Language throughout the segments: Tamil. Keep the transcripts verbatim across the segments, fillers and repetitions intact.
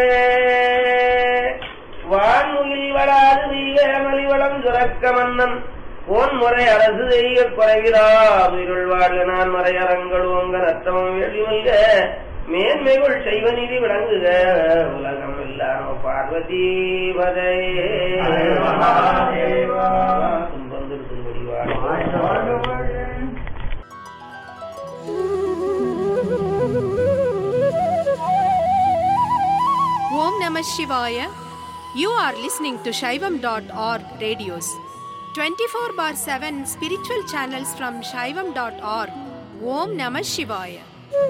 வான்முகில் வளாது வீக மலிவளம் சுரக்க மன்னன் போன் முறை அரசு செய்ய குறைகிறாருள் வாழ்க நான் மறையறங்கள் ஓங்க நத்தமம் வெளிமல்க மேன்மைகள் செய்வ நிதி விளங்குக உலகம் இல்லாம பார்வதி பதையே துன்பந்திருக்கும்படி வாழ்க. Om Namah Shivaya. You are listening to Shaivam dot org radios. twenty-four bar seven spiritual channels from Shaivam dot org. Om Namah Shivaya.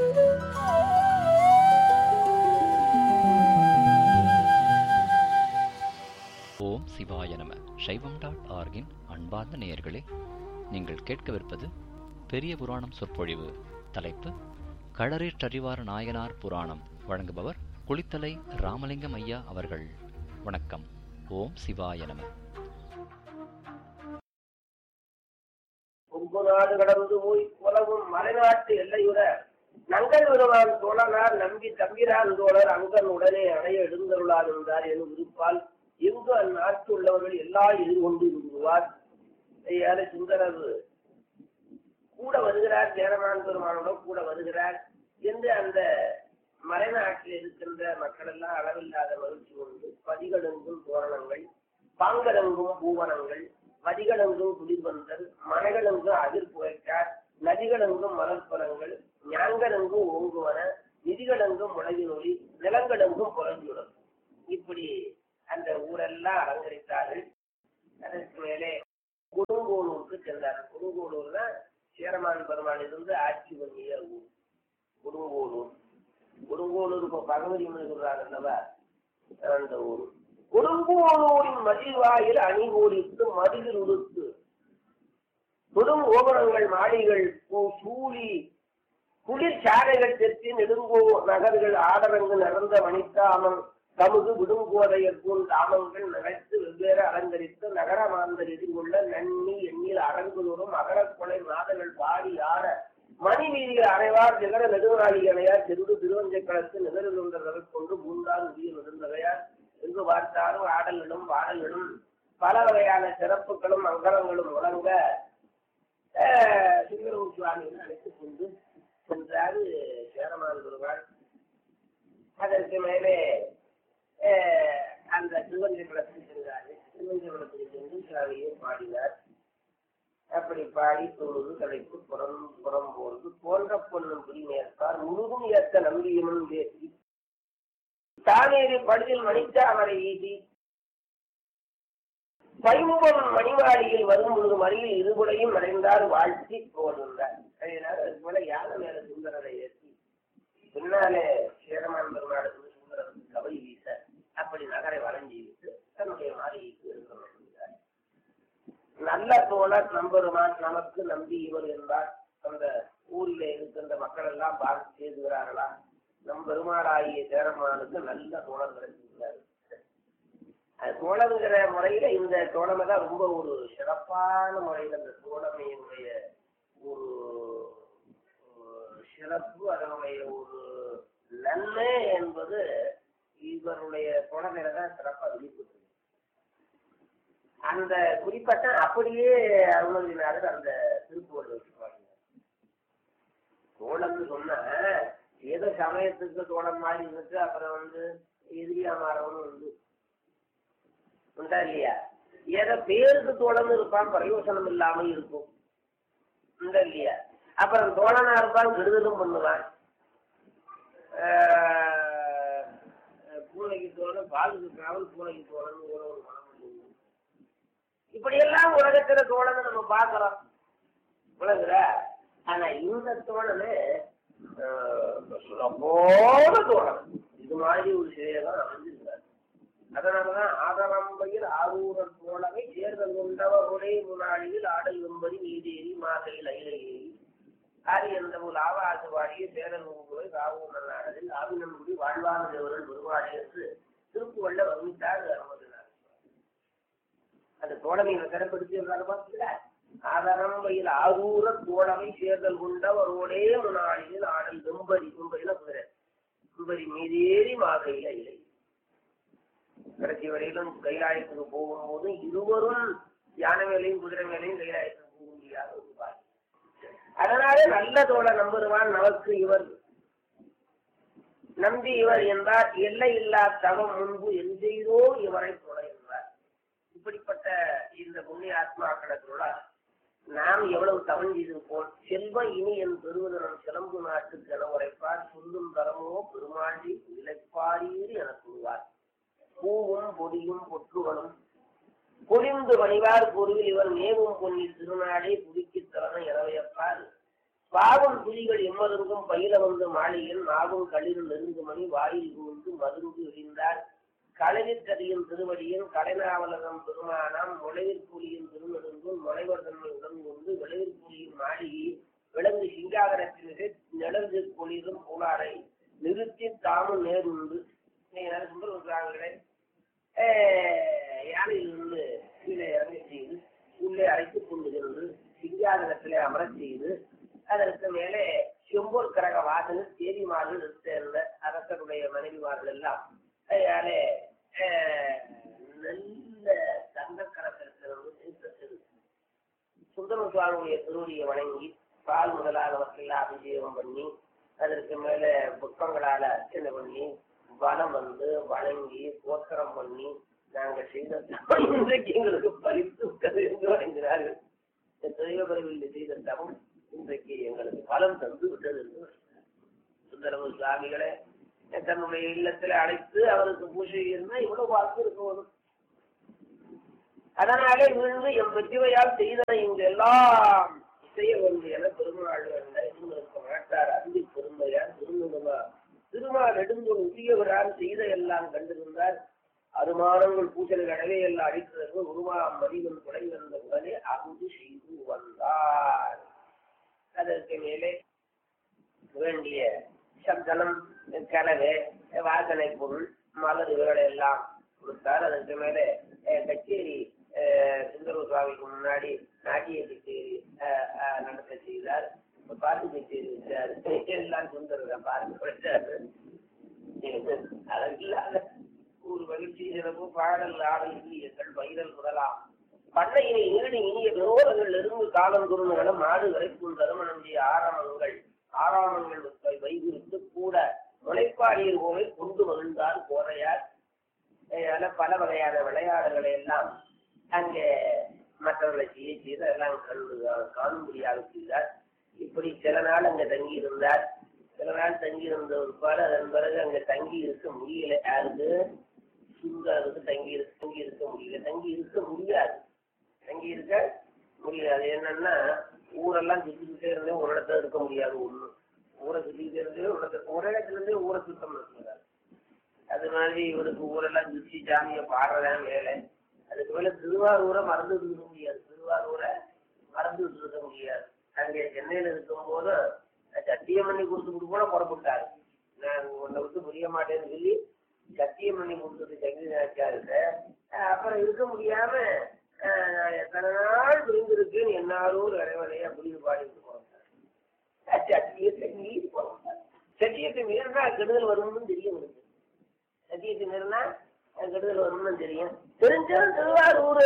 ஓம் சிவாய நம. சைவம் டாட் ஆர்கின் அன்பார்ந்த நேயர்களே, நீங்கள் கேட்கவிருப்பது பெரிய புராணம் சொற்பொழிவு. தலைப்பு களரேற்றறிவார நாயனார் புராணம். வழங்குபவர் குளித்தலை ராமலிங்கம் ஐயா அவர்கள். வணக்கம். ஓம் சிவாய நம. ஒன்பது நாடு கடந்து போய் உலகும் மலைநாட்டு எல்லையுற நங்கல் வருவான் தோழனார் நம்பி தம்பிரான் தோழர் அங்கன் உடனே அணைய எழுந்தருளார் என்றார் எனும் விருப்பால் எங்கு அந்நாட்டு உள்ளவர்கள் எல்லா எதிர்கொண்டு விடுவார். யாரு சுந்தரர் கூட வருகிறார், சேரமான் பெருமானுடன் கூட வருகிறார் என்று அந்த மலைநாட்டில் இருக்கின்ற மக்கள் எல்லாம் அளவில்லாத மகிழ்ச்சி கொண்டு பதிகளெங்கும் தோரணங்கள், பாங்கலெங்கும் பூவனங்கள், வதிகளெங்கும் குளிர்வந்தல், மனைகளெங்கும் அதிர் புகைக்கார், நதிகளெங்கும் மலர்பலங்கள், ஞாங்கலெங்கும் ஓங்குவன, நிதிகளெங்கும் முளைவினொலி, நிலங்களெங்கும் புறஞ்சுடன். இப்படி அந்த ஊரெல்லாம் அலங்கரித்தார்கள். அதற்கு மேலே கொடுங்கோளூருக்கு சென்றார்கள். கொடுங்கோளூர் தான் சேரமான் பெருமான் இருந்து ஆட்சி பண்ணிய ஊர் கொடுங்கோளூர். கொடுங்கோளூர் இப்போ பகவதி சொல்றாங்க அல்லவா, அந்த ஊர். கொடுங்கோளூரின் மதிவாயில் அணிகோடித்து மதில் உடுத்து தொடும் ஓபனங்கள் மாளிகள் சூழி குளிர் சாலைகள் தெற்றி நெடுங்கோ நகர்கள் ஆடரங்கு நடந்த மணித்தாமம் தமுது விடுங்கோதையற்கும் தாமங்கள் நினைத்து வெவ்வேறு அலங்கரித்து நகர மாந்தர் எதிர்கொள்ள நன்னி எண்ணில் அரங்குதோறும் அகரக்கொலை மாதங்கள் பாடி ஆட மணி வீதியில் அறைவார் நிகர நெடுநாளி அணையார் சென்று திருவஞ்சை களத்து நிகழ்ந்ததை கொண்டு மூன்றாம் உரிய நெடுந்தவையார் எங்கு பார்த்தாலும் ஆடல்களும் பாடல்களும் பல வகையான சிறப்புகளும் அங்கரங்களும் முழங்க சிங்கரூர் சுவாமிகள் அழைத்துக் கொண்டு சென்றாரு சேரமான் பெருமாள். அதற்கு மேலே அந்த திருவஞ்சை குளத்துக்கு சென்றாரு. திருவஞ்சை குளத்துக்கு சென்று சுவாமியை பாடினார். அப்படி பாடி தொழுது தலைப்பு புறம் புறம் போர்ந்து போன்ற பொண்ணும் புரிமேற்பார் முழுதும் ஏற்ற நம்பியமும் பேசி தானேறி படுதில் மணித்தாமரை ஈட்டி பைமுகம் மணிவாடியில் வரும் பொழுது மறியில் இருபுடையும் மறைந்தார் வாழ்த்தி போகின்றார். அதுக்கு மேல யானை மேல சுந்தரரை ஏற்றி பின்னாலே சேரமான் பெருமாளுக்கு சுந்தரருக்கு கவை வீச அப்படி நகரை வளைஞ்சி விட்டு தன்னுடைய மாளிகைக்கு இருக்கிறார். நல்ல தோழர் நம்பெருமான் நமக்கு நம்பி இவர் என்பார். அந்த ஊரில் இருக்கின்ற மக்கள் எல்லாம் பார்த்து செய்துகிறார்களா, நம் பெருமாளாகிய சேரமானுக்கு நல்ல தோழர் கிடைச்சிருக்கிறார். அது தோழங்கிற முறையில இந்த தோழமை தான் ரொம்ப ஒரு சிறப்பான முறையில் அந்த தோழமையினுடைய ஒரு சிறப்பு, அதனுடைய ஒரு நன்மை என்பது இவருடைய தோழமையில தான் சிறப்பாக வெளிப்பட்டு அந்த குறிப்பட்ட அப்படியே அருணகிரிநாதர் அந்த திருப்புவர்கள் வச்சுப்பாங்க. தோழம்னு சொன்ன ஏதோ சமயத்துக்கு தோழம் மாதிரி இருந்துட்டு அப்புறம் வந்து எதிரியா மாறவனும் வந்து உண்டா இல்லையா? ஏதோ பேருக்கு தோழம்னு இருப்பான், பிரயோசனம் இல்லாம இருக்கும் உண்டா இல்லையா? அப்புறம் தோழனா இருப்பான், கெடுதலும் பண்ணுவான். பூனைக்கு தோழன் பாலுக்கு காவல், பூனைக்கு தோழன் ஒரு ஒரு மனம். இப்படியெல்லாம் உலகத்துல தோழனை நம்ம பார்க்கிறோம் உலகுற. ஆனா இந்த தோழனே சுலபோட தோழன் இது மாதிரி ஒரு சிலையெல்லாம் அமைஞ்சிருக்காரு. அதனாலதான் ஆதரம்பையில் ஆரூரன் தோழமை தேர்தல் கொண்டவர் ஒரே முன்னாளியில் ஆடல் வெம்பதி நீதேறி மாதையில் அயில ஏறி ஆரி என்ற ஒரு ஆவாச வாடிய சேரல் ஊரை காவூர் நல்லாடலில் ஆவினன்குடி வாழ்வான தேவர்கள் பெருமாடி என்று திருப்புவள்ள வர்ணித்தார் அருமதினார். அந்த தோழமையை சிறப்படுத்தி பார்த்தீங்களா? ஆதரம்பையில் ஆரூர தோழமை சேர்தல் கொண்டவர் ஒரே முன்னாளியில் ஆடல் வெம்பதி வெம்பதியில குதிரை வெம்பதி மீதேறி மாதையில இல்லை கடைசி வரையிலும் கைலாயத்துக்கு போகும்போது இருவரும் யானை மேலையும் குதிரை மேலையும் கைலாயத்துக்கு போக முடியாது. அதனாலே நல்ல தோழ நம்புவான் நமக்கு இவர் நம்பி இவர் என்றார். எல்லை இல்லா தவம் முன்பு எந்தெய்தோ இவரை தொழ என்றார். இப்படிப்பட்ட இந்த புண்ணிய ஆத்மாக்களோட நாம் எவ்வளவு தவம் செய்து போல் செல்வம் இனி என் பெருவதனம் சிலம்பு நாட்டுக்கு என உரைப்பார். சொல்லும் தரமோ பெருமாண்டி இழைப்பாரீர் என கூறுவார். பூவும் பொடியும் பொற்றுகளும் பொழிந்து வணிவார் பொருவில் இவர் மேவும் பொன்னில் திருநாடே புதுக்கி தரணும் எனவையப்பார். பாவம் புலிகள் எம்மருங்கும் பயில வந்து மாளிகையில் நாவும் களிர் நெருங்கு மணி வாயில் புகுந்து மருந்து எறிந்தார். களவில் கதியின் திருவடியின் கலைநாவலகம் பெருமானம் முளைவிற்புலியின் திருநெடுங்கும் முளைவர் தன்மை உடன் கொண்டு விளைவிற்புலியின் மாளிகை விலங்கு சிங்காகரத்தினரை நிழந்து பொழிலும் புலாரை நிறுத்தி தாமும் நேருண்டு சுந்தரங்களே யானையிலிருந்து கீழே இறங்க செய்து உள்ளே அழைத்துக் கொண்டு சென்று சிங்காதனத்திலே அமரச் செய்து அதற்கு மேலே செம்பூர் கரக வாசலில் தேதிமார்கள் சேர்ந்த அரசருடைய மனைவிமார்கள் எல்லாம் அதனாலே நல்ல தங்கக்கரத்திற்கு சுந்தர சுவாமியுடைய திருவடியை வணங்கி பால் முதலானவற்றையெல்லாம் அபிஷேகம் பண்ணி அதற்கு மேல புஷ்பங்களால அர்ச்சனை பண்ணி வனம் வந்து வணங்கி கோத்திரம் பண்ணி நாங்கள் செய்த இன்றைக்கு எங்களுக்கு பரிசு விட்டது என்று வணங்கினார்கள். தெய்வபுரவில் செய்த தவம் இன்றைக்கு எங்களுக்கு பலம் தந்து விட்டது என்று சுந்தரமு சுவாமிகளை தன்னுடைய இல்லத்தில் அழைத்து அவருக்கு பூஜை இருந்தால் இவ்வளவு வாக்கு இருக்கணும். அதனாலே விழுந்து என் பெற்றவையால் செய்த இங்கு எல்லாம் செய்ய வேண்டும் என பெருமாள் இருக்க மாட்டார். அன்பு பெருமையார் திருமணமா திருமா நெடுந்தோடு உரியவரால் செய்த எல்லாம் கண்டிருந்தார். அருமானங்கள் பூஜை கடவே எல்லாம் அடிக்கிறது உருவா மதிவன் கொலை வந்த உடனே அங்கு செய்து வந்தார். அதற்கு மேலே வேண்டிய சப்தனம் கலவை வாசனை பொருள் மலர்களை எல்லாம் கொடுத்தார். அதற்கு மேலே கச்சேரி சுந்தர சுவாமிக்கு முன்னாடி நாட்டிய கச்சேரி நடத்த செய்தார். பாட்டு கச்சேரி வச்சார். எல்லாம் சுந்தர பாட்டு படித்தாரு. அதற்கில்லாத ஒரு மகிழ்ச்சி சிறப்பு பாடல் ஆடல் இனியங்கள் பயிரல் முதலாம் பண்ணையினை ஈடு இனிய விரோதங்கள் இருந்து காலம் குருணுகளும் மாடு வரைக்கும் தருமணஞ்சிய ஆராமங்கள் ஆராமங்கள் வைகுறித்து கூட முளைப்பாடியர் போவை கொண்டு மகிழ்ந்தார் கோரையார். பல வகையான விளையாடுகளை எல்லாம் அங்கே மற்றவர்களை செய்ய செய்து அதெல்லாம் கண்டு காணும்படியாக செய்தார். இப்படி சில நாள் அங்க தங்கி இருந்தார். சில நாள் தங்கி இருந்த ஒரு பாடு அதன் பிறகு அங்க தங்கி இருக்க முடியல. யாருக்கு சுந்தருக்கு தங்கி இருக்க தங்கி இருக்க முடியல. தங்கி இருக்க முடியாது தங்கி இருக்க முடியாது. என்னன்னா ஊரெல்லாம் சுத்திக்கிட்டே இருந்தே ஒரு இடத்துல இருக்க முடியாது. ஒண்ணு ஊரை சுத்திக்கிட்டே இருந்தே ஒரு இடத்துல ஒரு இடத்துல இருந்தே ஊரை சுத்தம் இருக்கிறார். அது மாதிரி இவருக்கு ஊரெல்லாம் சுத்தி சாமியை பாடுறதான் வேலை. அதுக்கு மேல திருவாரூரை மறந்துட்டு இருக்க முடியாது. திருவாரூரை மறந்துட்டு இருக்க முடியாது. அங்கே சென்னையில இருக்கும் போது சத்தியம் பண்ணி கொடுத்துட்டு கூட புறப்பட்டாரு. நான் உன்னை விட்டு புரிய மாட்டேன்னு சொல்லி சத்தியம் பண்ணி கொடுத்துட்டு சங்கி நினைச்சாருங்க. அப்புறம் இருக்க முடியாம எத்தனை நாள் புரிந்திருக்குன்னு என்னாலும் இறைவனையா புரிந்து பாடிட்டு போறாரு. சத்தியத்தை மீறி போறாரு. சத்தியத்தை மீறினா கெடுதல் வரும்னு தெரியும். இருக்கு சத்தியத்தை மீறினா கெடுதல் வரும்னு தெரியும். தெரிஞ்சாலும் திருவாரூர்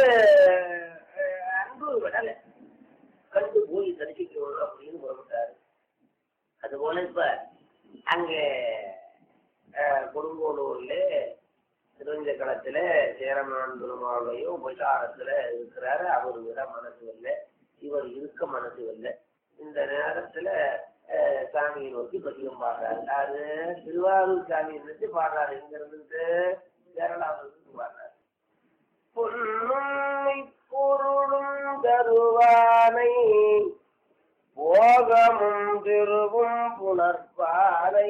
அன்பு விடலை. கண்டு போய் தரிசிக்கணும் அப்படின்னு புறப்பட்டாரு. அதுபோல இப்ப அங்க கொடுங்கோலூர்ல திருவஞ்ச களத்துல சேரமான் பெருமாளையோ உபசாரத்துல இருக்கிறாரு. அவரு விட மனசு இல்லை, இவர் இருக்க மனசு இல்லை. இந்த நேரத்துல சாமியை நோக்கி பதிகம் பாடுறாரு. அது திருவாரூர் சாமியை நினைச்சு பாடுறாரு. இங்க இருந்துட்டு கேரளாவிலிருந்து பாடுறாரு. பொன்னும் பொருளும் தருவானை போகமும் திருவும் புணர்பானை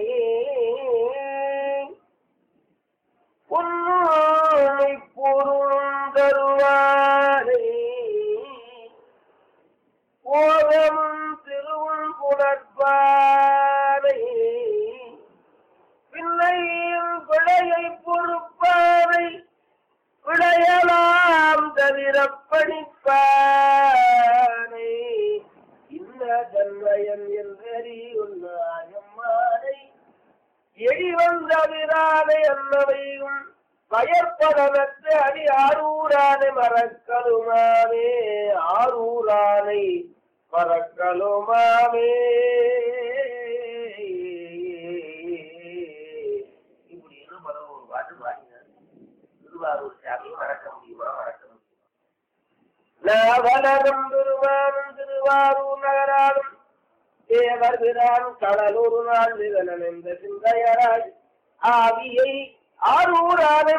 பொன்னுமை பொருளும் தருவானை போகமும் திருவும் புணர்பானை பின்னையும் பிழையை பொறுப்பானை விளையலாம் தவிர படிப்பானை இன்ன தன்மயம் என்றறி உன்னாயம்மானை எடி வந்தவிரானை அன்னவையும் கயற்படனத்து அடி ஆரூரானை மறக்கலுமாவே ஆரூரானை மறக்கலுமாவே. இப்படின்னு பதினோரு பாட்டு பாடினார். திருவாரூர் சாமியை மறக்க முடியுமா? மறக்க முடியுமா? நாவலரும் திருவாரும் திருவாரூர் நகராலும் தேவர் பிரான் கடலூர் நாள் நிகழன் என்ற சிந்தையராய் ஆவியை ஆரூரானை